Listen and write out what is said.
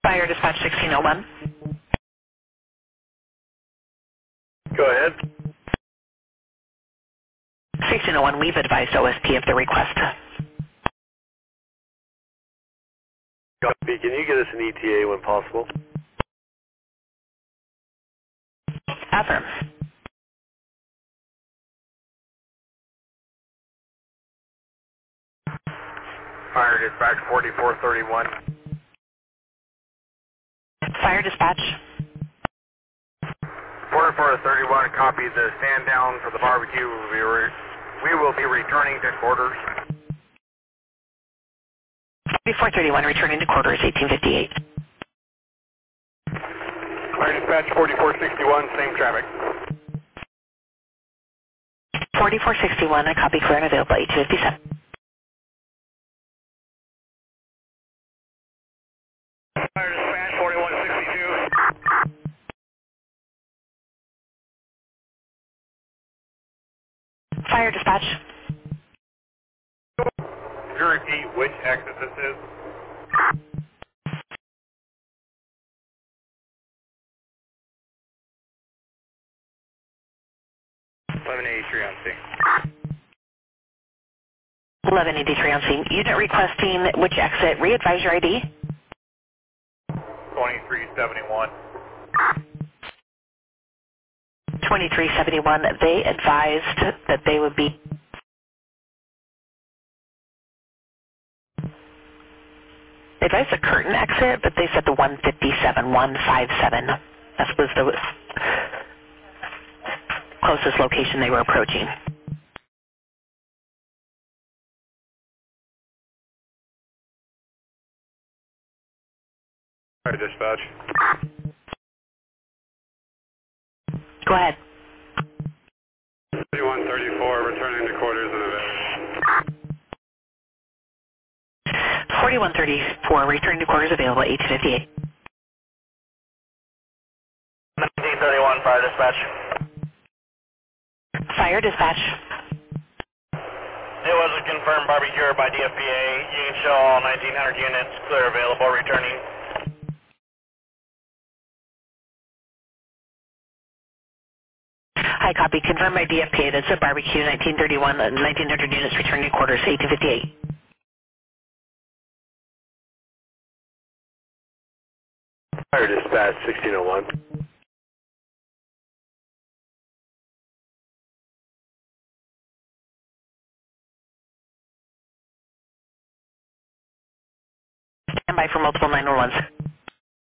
Fire dispatch 1601. Go ahead. 1601, we've advised OSP of the request. Copy. Can you get us an ETA when possible? Affirm. Fire dispatch 4431. Fire dispatch. 4431, copy. The stand down for the barbecue. We will be returning to quarters. 4431, returning to quarters, 1858. Fire dispatch 4461, same traffic. 4461, a copy clear and available, 1857. Fire dispatch 4162. Fire dispatch. Could you repeat which exit this is? 1183 on scene. 1183 on scene. Unit requesting which exit? Re-advise your ID. 2371. 2371, they advised that they would be... They advised the Curtin exit, but they said the 157, 157. That was the closest location they were approaching. Fire dispatch. Go ahead. 3134, returning to quarters and available. 4134, returning to quarters available, 1858. 1931, fire dispatch. Fire dispatch. It was a confirmed barbecue by DFPA. You can show all 1900 units clear available, returning. Hi, copy. Confirmed by DFPA. That's a barbecue, 1931, 1900 units returning to quarters, 1858. Fire dispatch 1601. Stand by for multiple 911s.